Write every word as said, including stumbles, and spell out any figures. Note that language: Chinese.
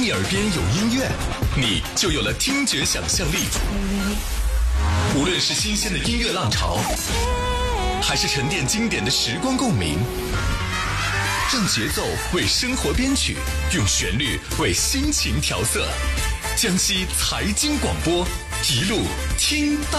你耳边有音乐，你就有了听觉想象力。无论是新鲜的音乐浪潮，还是沉淀经典的时光共鸣，让节奏为生活编曲，用旋律为心情调色。江西财经广播，一路听到